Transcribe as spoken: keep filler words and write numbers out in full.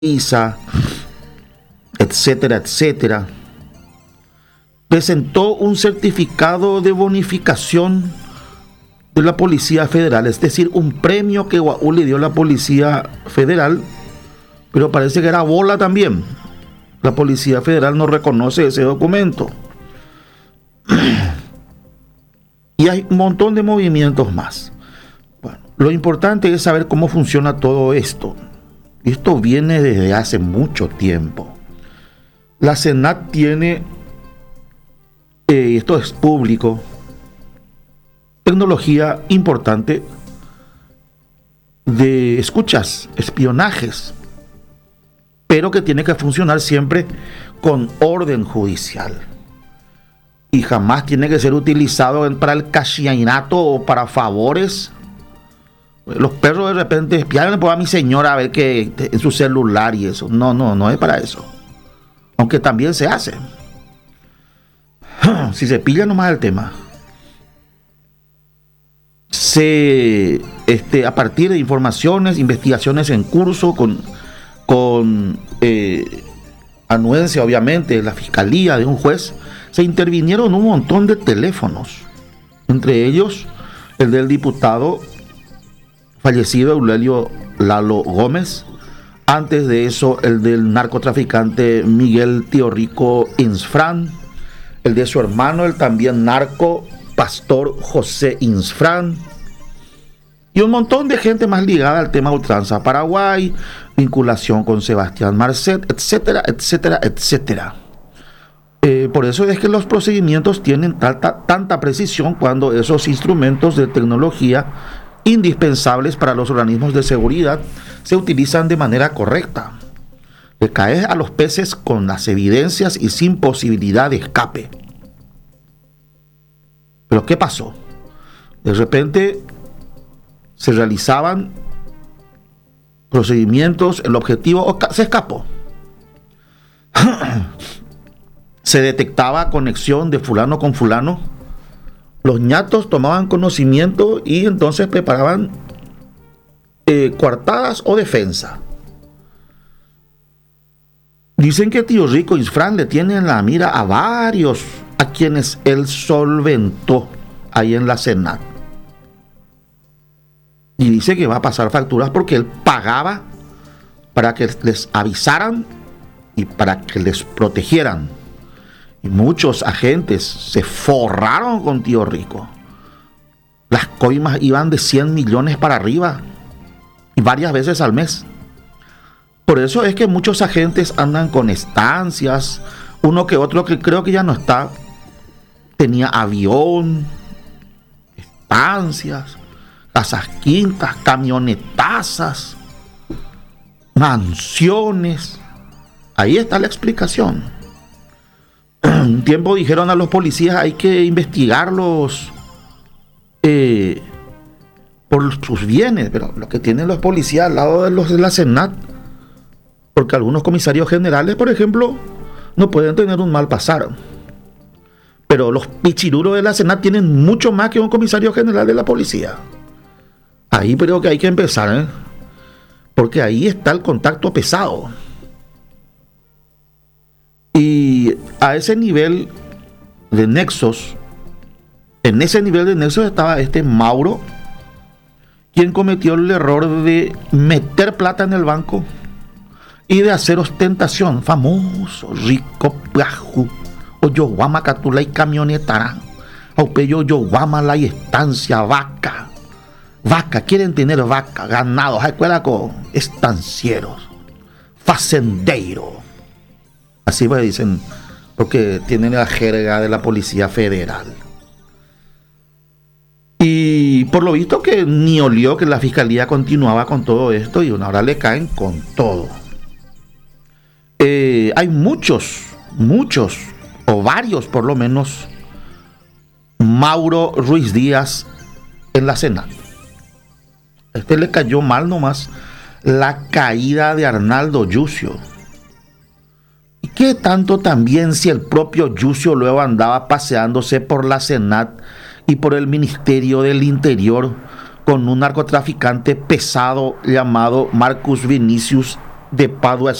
Isa, etcétera, etcétera, presentó un certificado de bonificación de la Policía Federal, es decir, un premio que Guaú le dio a la Policía Federal, pero parece que era bola también. La Policía Federal no reconoce ese documento. Y hay un montón de movimientos más. Bueno, lo importante es saber cómo funciona todo esto. Esto viene desde hace mucho tiempo. La SENAT tiene, eh, esto es público, tecnología importante de escuchas, espionajes, pero que tiene que funcionar siempre con orden judicial. Y jamás tiene que ser utilizado para el cachiinato o para favores. Los perros de repente espiaron por a mi señora a ver que en su celular y eso. No, no, no es para eso. Aunque también se hace. Si se pilla nomás el tema. Se, este, a partir de informaciones, investigaciones en curso, con, con eh, anuencia obviamente de la fiscalía, de un juez, se intervinieron un montón de teléfonos. Entre ellos el del diputado fallecido Eulelio Lalo Gómez. Antes de eso, el del narcotraficante Miguel Tío Rico Insfrán, el de su hermano, el también narco Pastor José Insfrán, y un montón de gente más ligada al tema ultranza Paraguay, vinculación con Sebastián Marcet, etcétera, etcétera, etcétera. Eh, por eso es que los procedimientos tienen tanta, tanta precisión cuando esos instrumentos de tecnología indispensables para los organismos de seguridad se utilizan de manera correcta. Le caes a los peces con las evidencias y sin posibilidad de escape. Pero ¿qué pasó? De repente se realizaban procedimientos, el objetivo se escapó. Se detectaba conexión de fulano con fulano. Los ñatos tomaban conocimiento y entonces preparaban eh, coartadas o defensa. Dicen que Tío Rico Insfrán le tiene en la mira a varios a quienes él solventó ahí en la SENAT. Y dice que va a pasar facturas porque él pagaba para que les avisaran y para que les protegieran. Y muchos agentes se forraron con Tío Rico. Las coimas iban de cien millones para arriba y varias veces al mes. Por eso es que muchos agentes andan con estancias. Uno que otro que creo que ya no está, tenía avión, estancias, casas quintas, camionetazas, mansiones. Ahí está la explicación. Un tiempo dijeron a los policías hay que investigarlos eh, por sus bienes, pero lo que tienen los policías al lado de los de la SENAT, porque algunos comisarios generales, por ejemplo, no pueden tener un mal pasar, pero los pichiruros de la SENAT tienen mucho más que un comisario general de la policía. Ahí creo que hay que empezar, ¿eh? Porque ahí está el contacto pesado. Y a ese nivel de nexos, en ese nivel de nexos estaba este Mauro, quien cometió el error de meter plata en el banco y de hacer ostentación. Famoso, rico, plaju, Oyoguama, Catula y camionetara, Aupeyo, Oyoguama, la estancia, vaca, vaca, quieren tener vaca, ganados, escuela con estancieros, facendeiro. Así me dicen, porque tienen la jerga de la Policía Federal. Y por lo visto que ni olió que la Fiscalía continuaba con todo esto y ahora le caen con todo. Eh, hay muchos, muchos, o varios por lo menos, Mauro Ruiz Díaz en la SENAT. A este le cayó mal nomás la caída de Arnaldo Yucio. ¿Y qué tanto también si el propio Yucio luego andaba paseándose por la SENAT y por el Ministerio del Interior con un narcotraficante pesado llamado Marcus Vinicius de Padua